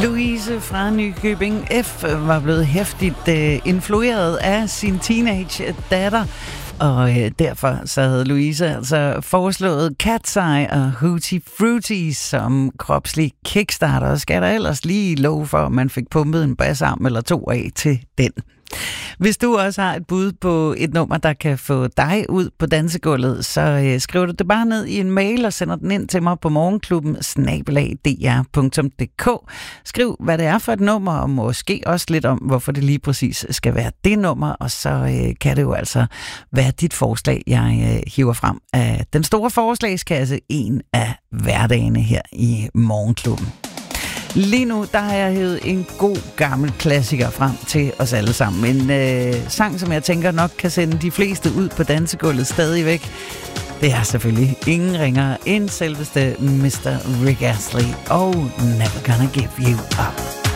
Louise fra Nykøbing F. var blevet hæftigt influeret af sin teenage datter, og derfor så havde Louise altså foreslået Cat's Eye og Hootie Fruity som kropslig kickstarter. Skal der ellers lige love for, at man fik pumpet en bassarm eller to af til den. Hvis du også har et bud på et nummer, der kan få dig ud på dansegulvet, så skriver du det bare ned i en mail og sender den ind til mig på morgenklubben@dr.dk. Skriv, hvad det er for et nummer, og måske også lidt om, hvorfor det lige præcis skal være det nummer, og så kan det jo altså være dit forslag, jeg hiver frem af den store forslagskasse, en af hverdagene her i Morgenklubben. Lige nu, der har jeg hævet en god gammel klassiker frem til os alle sammen. En sang, som jeg tænker nok kan sende de fleste ud på dansegulvet stadigvæk. Det er selvfølgelig ingen ringere end selveste Mr. Rick Astley og Never Gonna Give You Up.